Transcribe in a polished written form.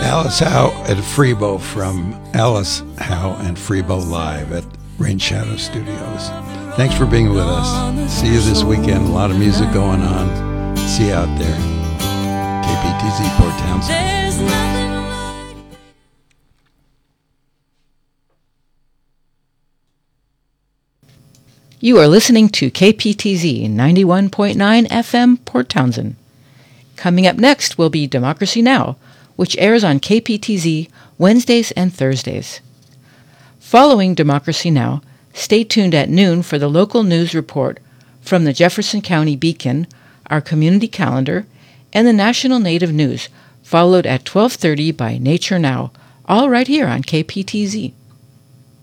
Alice Howe at Freebo from Alice Howe and Freebo Live at Rain Shadow Studios. Thanks for being with us. See you this weekend. A lot of music going on. See you out there. KPTZ Port Townsend. You are listening to KPTZ 91.9 FM Port Townsend. Coming up next will be Democracy Now!, which airs on KPTZ Wednesdays and Thursdays. Following Democracy Now!, stay tuned at noon for the local news report from the Jefferson County Beacon, our community calendar, and the National Native News, followed at 12:30 by Nature Now, all right here on KPTZ.